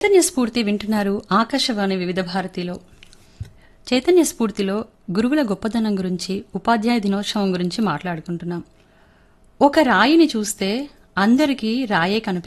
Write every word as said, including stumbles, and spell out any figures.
చైతన్య స్ఫూర్తి వింటున్నారు ఆకాశవాణి వివిధ భారతిలో. చైతన్య స్ఫూర్తిలో గురువుల గొప్పదనం గురించి, ఉపాధ్యాయ దినోత్సవం గురించి మాట్లాడుకుంటున్నాం. ఒక రాయిని చూస్తే అందరికీ రాయే కనిపిస్తుంది.